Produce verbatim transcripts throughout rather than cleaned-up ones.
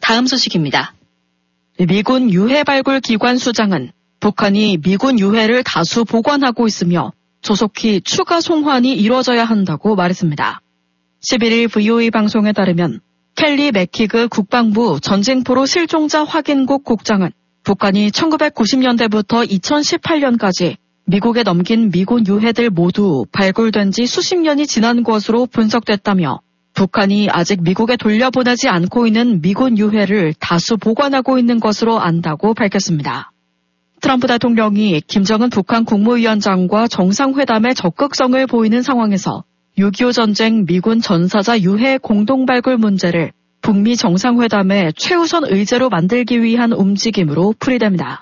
다음 소식입니다. 미군 유해 발굴 기관 수장은 북한이 미군 유해를 다수 보관하고 있으며 조속히 추가 송환이 이루어져야 한다고 말했습니다. 십일일 브이오에이 방송에 따르면 켈리 맥키그 국방부 전쟁포로 실종자 확인국 국장은 북한이 천구백구십 년대부터 이천십팔 년까지 미국에 넘긴 미군 유해들 모두 발굴된 지 수십 년이 지난 것으로 분석됐다며 북한이 아직 미국에 돌려보내지 않고 있는 미군 유해를 다수 보관하고 있는 것으로 안다고 밝혔습니다. 트럼프 대통령이 김정은 북한 국무위원장과 정상회담에 적극성을 보이는 상황에서 육이오 전쟁 미군 전사자 유해 공동발굴 문제를 북미 정상회담의 최우선 의제로 만들기 위한 움직임으로 풀이됩니다.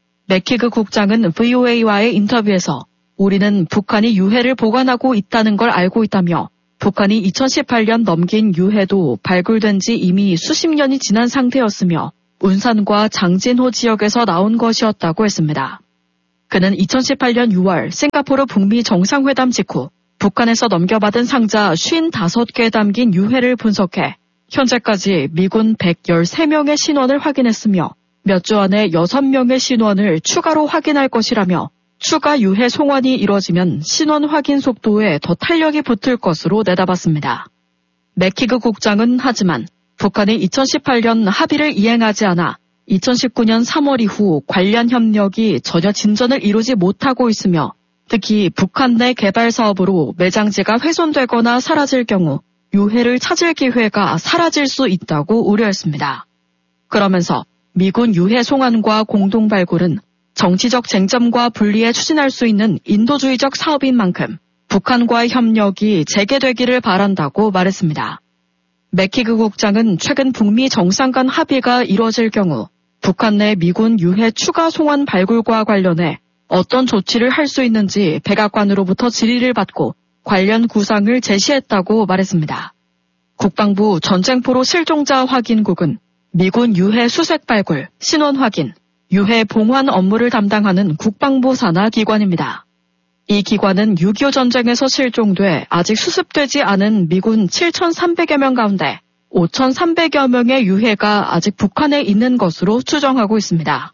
맥키그 국장은 브이오에이와의 인터뷰에서 우리는 북한이 유해를 보관하고 있다는 걸 알고 있다며 북한이 이천십팔 년 넘긴 유해도 발굴된 지 이미 수십 년이 지난 상태였으며 운산과 장진호 지역에서 나온 것이었다고 했습니다. 그는 이천십팔 년 유월 싱가포르 북미 정상회담 직후 북한에서 넘겨받은 상자 오십오 개 담긴 유해를 분석해 현재까지 미군 백십삼 명의 신원을 확인했으며 몇 주 안에 여섯 명의 신원을 추가로 확인할 것이라며 추가 유해 송환이 이뤄지면 신원 확인 속도에 더 탄력이 붙을 것으로 내다봤습니다. 맥키그 국장은 하지만 북한이 이천십팔 년 합의를 이행하지 않아 이천십구 년 삼월 이후 관련 협력이 전혀 진전을 이루지 못하고 있으며 특히 북한 내 개발 사업으로 매장지가 훼손되거나 사라질 경우 유해를 찾을 기회가 사라질 수 있다고 우려했습니다. 그러면서 미군 유해 송환과 공동 발굴은 정치적 쟁점과 분리해 추진할 수 있는 인도주의적 사업인 만큼 북한과의 협력이 재개되기를 바란다고 말했습니다. 맥키그 국장은 최근 북미 정상 간 합의가 이뤄질 경우 북한 내 미군 유해 추가 송환 발굴과 관련해 어떤 조치를 할 수 있는지 백악관으로부터 질의를 받고 관련 구상을 제시했다고 말했습니다. 국방부 전쟁포로 실종자 확인국은 미군 유해 수색 발굴, 신원 확인, 유해 봉환 업무를 담당하는 국방부 산하 기관입니다. 이 기관은 육이오 전쟁에서 실종돼 아직 수습되지 않은 미군 칠천삼백여 명 가운데 오천삼백여 명의 유해가 아직 북한에 있는 것으로 추정하고 있습니다.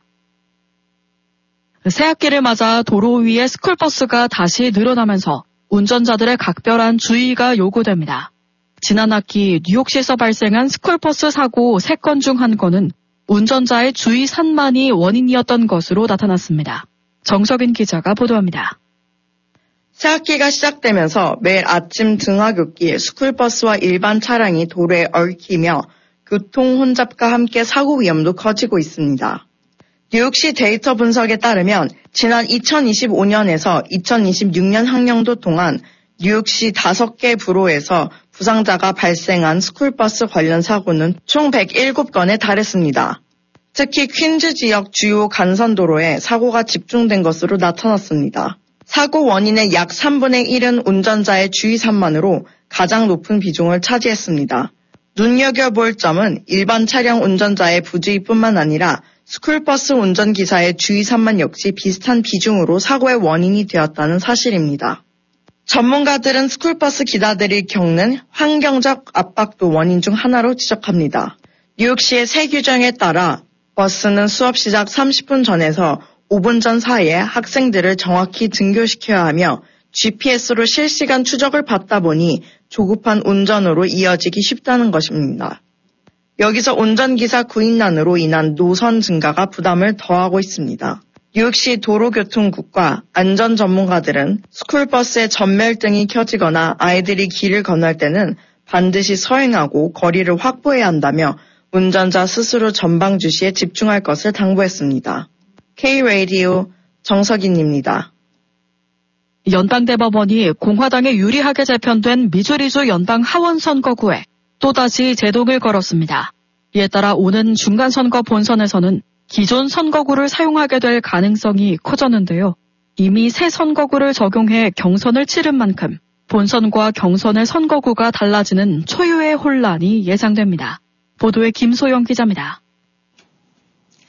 새학기를 맞아 도로 위에 스쿨버스가 다시 늘어나면서 운전자들의 각별한 주의가 요구됩니다. 지난 학기 뉴욕시에서 발생한 스쿨버스 사고 세 건 중 한 건은 운전자의 주의 산만이 원인이었던 것으로 나타났습니다. 정석인 기자가 보도합니다. 새학기가 시작되면서 매일 아침 등하굣길 스쿨버스와 일반 차량이 도로에 얽히며 교통 혼잡과 함께 사고 위험도 커지고 있습니다. 뉴욕시 데이터 분석에 따르면 지난 이천이십오 년에서 이천이십육 년 학년도 동안 뉴욕시 다섯 개 부로에서 부상자가 발생한 스쿨버스 관련 사고는 총 백칠 건에 달했습니다. 특히 퀸즈 지역 주요 간선도로에 사고가 집중된 것으로 나타났습니다. 사고 원인의 약 삼분의 일은 운전자의 주의 산만으로 가장 높은 비중을 차지했습니다. 눈여겨볼 점은 일반 차량 운전자의 부주의뿐만 아니라 스쿨버스 운전기사의 주의 산만 역시 비슷한 비중으로 사고의 원인이 되었다는 사실입니다. 전문가들은 스쿨버스 기사들이 겪는 환경적 압박도 원인 중 하나로 지적합니다. 뉴욕시의 새 규정에 따라 버스는 수업 시작 삼십 분 전에서 오 분 전 사이에 학생들을 정확히 등교시켜야 하며 지피에스로 실시간 추적을 받다 보니 조급한 운전으로 이어지기 쉽다는 것입니다. 여기서 운전기사 구인난으로 인한 노선 증가가 부담을 더하고 있습니다. 뉴욕시 도로교통국과 안전 전문가들은 스쿨버스에 전멸등이 켜지거나 아이들이 길을 건널 때는 반드시 서행하고 거리를 확보해야 한다며 운전자 스스로 전방 주시에 집중할 것을 당부했습니다. K-라디오 정석인입니다. 연방대법원이 공화당에 유리하게 재편된 미주리주 연방 하원 선거구에 또다시 제동을 걸었습니다. 이에 따라 오는 중간선거 본선에서는 기존 선거구를 사용하게 될 가능성이 커졌는데요. 이미 새 선거구를 적용해 경선을 치른 만큼 본선과 경선의 선거구가 달라지는 초유의 혼란이 예상됩니다. 보도에 김소영 기자입니다.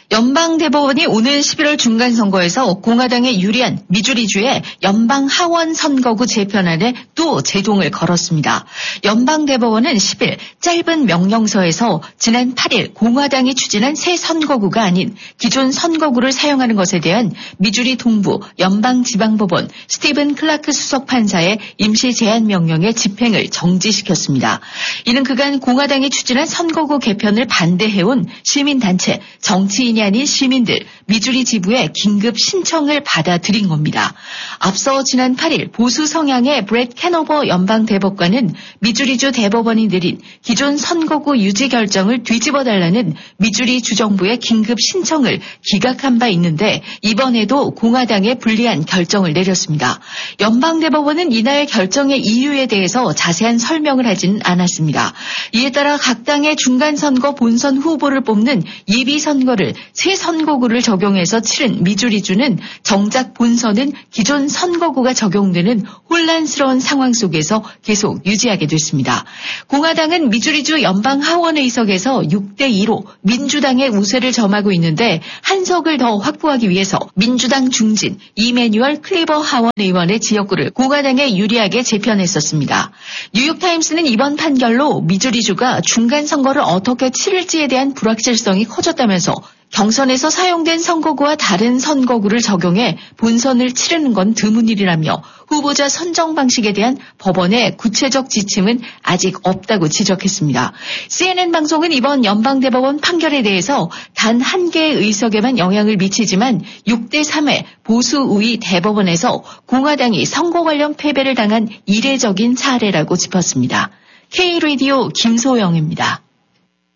연방대법원이 오늘 십일월 중간선거에서 공화당에 유리한 미주리주의 연방하원선거구 재편안에 또 제동을 걸었습니다. 연방대법원은 십일 짧은 명령서에서 지난 팔일 공화당이 추진한 새 선거구가 아닌 기존 선거구를 사용하는 것에 대한 미주리 동부 연방지방법원 스티븐 클라크 수석판사의 임시 제한 명령의 집행을 정지시켰습니다. 이는 그간 공화당이 추진한 선거구 개편을 반대해온 시민단체, 정치인이 아닌 시민들, 미주리 지부의 긴급 신청을 받아들인 겁니다. 앞서 지난 팔일 보수 성향의 브렛 캐노버 연방대법관은 미주리주 대법원이 내린 기존 선거구 유지 결정을 뒤집어달라는 미주리 주정부의 긴급 신청을 기각한 바 있는데 이번에도 공화당에 불리한 결정을 내렸습니다. 연방대법원은 이날 결정의 이유에 대해서 자세한 설명을 하지는 않았습니다. 이에 따라 각 당의 중간선거 본선 후보를 뽑는 예비선거를 새 선거구를 적용해서 치른 미주리주는 정작 본선은 기존 선거구가 적용되는 혼란스러운 상황 속에서 계속 유지하게 됐습니다. 공화당은 미주리주 연방하원 의석에서 육 대 이로 민주당의 우세를 점하고 있는데 한 석을 더 확보하기 위해서 민주당 중진 이매뉴얼 클리버 하원 의원의 지역구를 공화당에 유리하게 재편했었습니다. 뉴욕타임스는 이번 판결로 미주리주가 중간선거를 어떻게 치를지에 대한 불확실성이 커졌다면서 경선에서 사용된 선거구와 다른 선거구를 적용해 본선을 치르는 건 드문 일이라며 후보자 선정 방식에 대한 법원의 구체적 지침은 아직 없다고 지적했습니다. 씨엔엔 방송은 이번 연방대법원 판결에 대해서 단 한 개의 의석에만 영향을 미치지만 육 대 삼의 보수 우위 대법원에서 공화당이 선거 관련 패배를 당한 이례적인 사례라고 짚었습니다. K-라디오 김소영입니다.